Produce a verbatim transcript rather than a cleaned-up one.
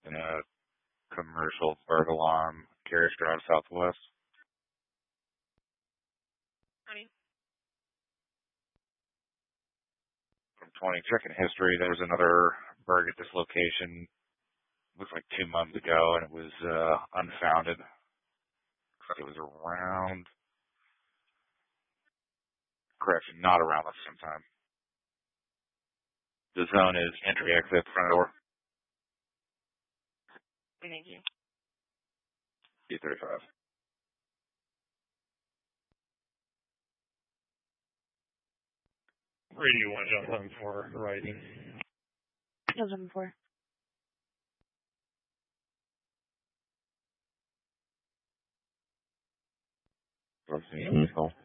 in a commercial burglar alarm, Carriage Drive Southwest. Honey. From twenty, checking history, there was another burg at this location, looks like two months ago, and it was uh, unfounded. Looks like it was around, correction, not around the same time. The zone is entry, exit, front door. Thank you. D thirty-five. Radio one jump on for writing. seven four. Proceed.